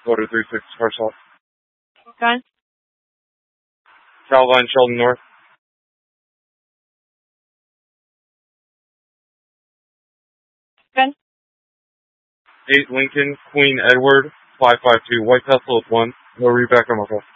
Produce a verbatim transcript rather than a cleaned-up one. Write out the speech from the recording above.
Voter three six, Carshall. Gun. Caroline, Sheldon North. Gun. eight Lincoln, Queen Edward, five five two, White Tesla with one. No read back on my call.